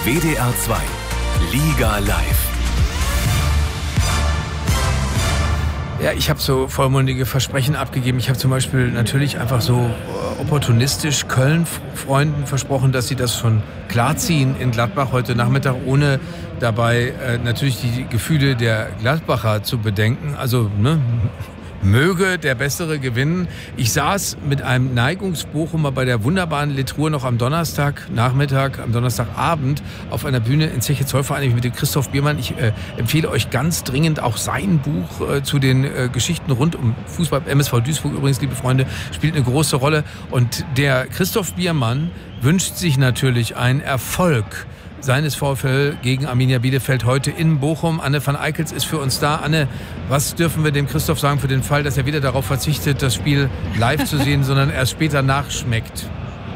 WDR 2 Liga live. Ja, ich habe so vollmundige Versprechen abgegeben. Ich habe zum Beispiel natürlich einfach so opportunistisch Köln-Freunden versprochen, dass sie das schon klarziehen in Gladbach heute Nachmittag, ohne dabei natürlich die Gefühle der Gladbacher zu bedenken. Also, möge der Bessere gewinnen. Ich saß mit einem Neigungsbochumer bei der wunderbaren Litruhr noch am Donnerstagnachmittag, am Donnerstagabend auf einer Bühne in Zeche Zollvereinigung mit dem Christoph Biermann. Ich empfehle euch ganz dringend auch sein Buch zu den Geschichten rund um Fußball. MSV Duisburg übrigens, liebe Freunde, spielt eine große Rolle. Und der Christoph Biermann wünscht sich natürlich einen Erfolg seines VfL gegen Arminia Bielefeld heute in Bochum. Anne van Eickels ist für uns da. Anne, was dürfen wir dem Christoph sagen für den Fall, dass er wieder darauf verzichtet, das Spiel live zu sehen, sondern erst später nachschmeckt?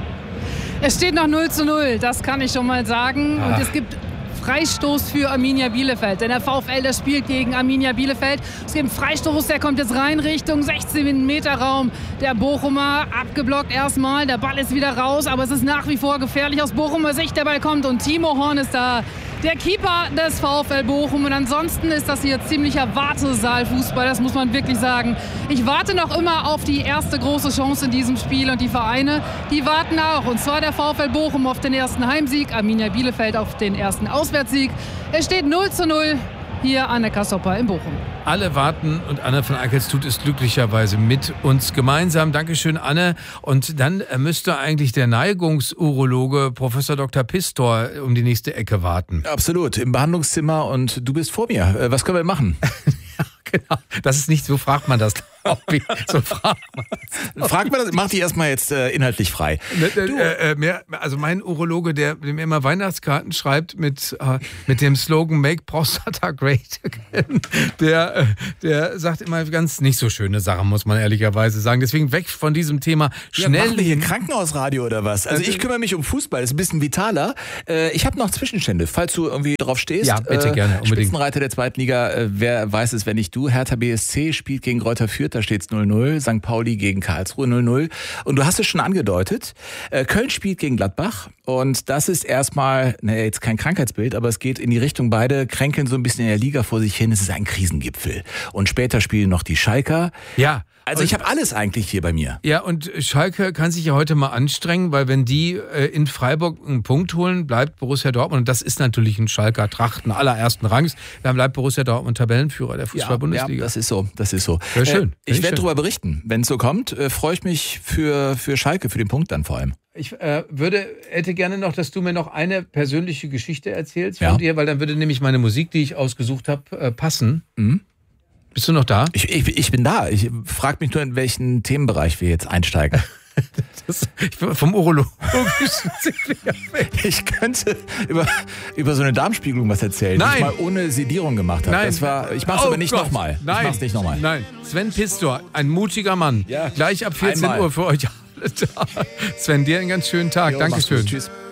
Es steht noch 0:0, das kann ich schon mal sagen. Und es gibt Freistoß für Arminia Bielefeld. Denn der VfL, das spielt gegen Arminia Bielefeld. Es gibt einen Freistoß, der kommt jetzt rein Richtung 16-Meter-Raum. Der Bochumer abgeblockt erstmal. Der Ball ist wieder raus, aber es ist nach wie vor gefährlich aus Bochumer Sicht. Der Ball kommt und Timo Horn ist da. Der Keeper des VfL Bochum. Und ansonsten ist das hier ziemlicher Wartesaalfußball, das muss man wirklich sagen. Ich warte noch immer auf die erste große Chance in diesem Spiel. Und die Vereine, die warten auch. Und zwar der VfL Bochum auf den ersten Heimsieg, Arminia Bielefeld auf den ersten Auswärtssieg. Es steht 0:0 hier an der Kassopper in Bochum. Alle warten und Anne van Eickels tut es glücklicherweise mit uns gemeinsam. Dankeschön, Anne. Und dann müsste eigentlich der Neigungsurologe Professor Dr. Pistor um die nächste Ecke warten. Absolut, im Behandlungszimmer und du bist vor mir. Was können wir machen? Ja, genau. Das ist nicht, so fragt man das. So fragt man das. Fragt man das, mach dich erstmal jetzt inhaltlich frei. Also mein Urologe, der mir immer Weihnachtskarten schreibt mit dem Slogan Make Prostata Great Again, der sagt immer ganz nicht so schöne Sachen, muss man ehrlicherweise sagen. Deswegen weg von diesem Thema. Schnell. Machen wir hier Krankenhausradio oder was? Also ich kümmere mich um Fußball, das ist ein bisschen vitaler. Ich habe noch Zwischenstände, falls du irgendwie drauf stehst. Ja, bitte gerne, unbedingt. Spitzenreiter der zweiten Liga, wer weiß es, wenn nicht du. Hertha BSC spielt gegen Greuther Fürth, da steht es 0:0. St. Pauli gegen Karlsruhe 0:0. Und du hast es schon angedeutet, Köln spielt gegen Gladbach. Und das ist erstmal, jetzt kein Krankheitsbild, aber es geht in die Richtung, beide kränkeln so ein bisschen in der Liga vor sich hin. Es ist ein Krisengipfel. Und später spielen noch die Schalker. Ja. Also ich habe alles eigentlich hier bei mir. Ja, und Schalke kann sich ja heute mal anstrengen, weil wenn die in Freiburg einen Punkt holen, bleibt Borussia Dortmund, und das ist natürlich ein Schalker Trachten allerersten Rangs, dann bleibt Borussia Dortmund Tabellenführer der Fußball-Bundesliga. Ja, das ist so. Sehr schön. Ich werde darüber berichten. Wenn es so kommt, freue ich mich für Schalke, für den Punkt dann vor allem. Ich hätte gerne noch, dass du mir noch eine persönliche Geschichte erzählst von dir, weil dann würde nämlich meine Musik, die ich ausgesucht habe, passen. Mhm. Bist du noch da? Ich bin da. Ich frage mich nur, in welchen Themenbereich wir jetzt einsteigen. Vom Urologischen. Ich könnte über so eine Darmspiegelung was erzählen, die ich mal ohne Sedierung gemacht habe. Ich mache es aber nicht nochmal. Nein, Sven Pistor, ein mutiger Mann. Ja. Gleich ab 14 Uhr für euch alle da. Sven, dir einen ganz schönen Tag. Dankeschön. Tschüss.